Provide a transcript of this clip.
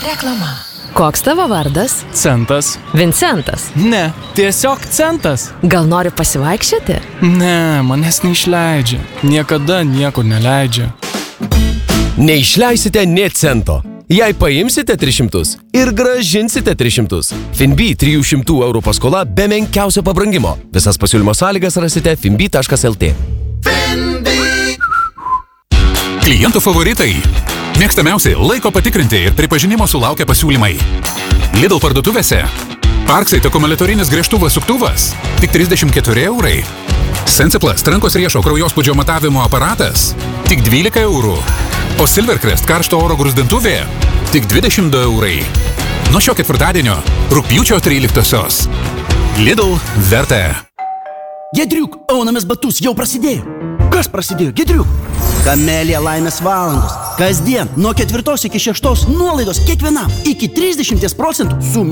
Reklama. Koks tavo vardas? Centas. Vincentas. Ne, tiesiog centas. Gal nori pasivaikščioti? Ne, manęs neišleidžia. Niekada niekur neleidžia. Neišleisite nė cento. Jei paimsite 300 ir grąžinsite 300. Finbi 300 eurų paskola be menkiausio pabrangimo. Visas pasiūlymo sąlygas rasite finbi.lt. Klientų favoritai. Mėgstamiausi laiko patikrinti ir pripažinimo sulaukia pasiūlymai. Lidl parduotuvėse. Parksite akumulatorinis gręžtuvas suktuvas. Tik 34 eurai. Sensiplas rankos riešo kraujospūdžio matavimo aparatas. Tik 12 eurų. O Silvercrest karšto oro gruzdintuvė. Tik 22 eurai. Nuo šio ketvirtadienio, rugpjūčio 13-osios. Lidl verta. Giedriuk, aunamės batus jau prasidėjo. Kas prasidėjo, Giedriuk? Kamelija laimės valandos. Kasdien nuo 4 iki 6 nuolaidos kiekvienam iki 30% suma